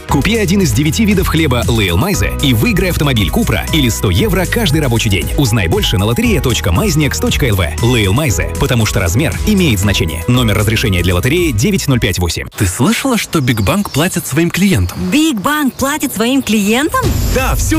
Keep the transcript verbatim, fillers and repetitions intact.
Купи один из девяти видов хлеба Лейл Майзе и выиграй автомобиль Купра или сто евро каждый рабочий день. Узнай больше на лотерея точка майзнекс точка эл ви. Лейл Майзе, потому что размер имеет значение. Номер разрешения для лотереи девять ноль пять восемь. Ты слышала, что Биг Банк платит своим клиентам? Биг Банк платит своим клиентам? Да, всю